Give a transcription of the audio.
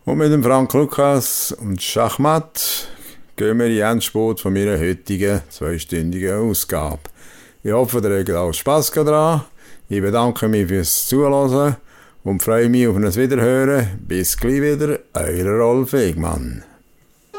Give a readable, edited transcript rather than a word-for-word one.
Und mit dem Frank Lukas und Schachmatt gehen wir in den Endspurt von meiner heutigen 2-stündigen Ausgabe. Ich hoffe, ihr habt auch Spass daran. Ich bedanke mich fürs Zuhören und freue mich auf ein Wiederhören. Bis gleich wieder, euer Rolf Egmann.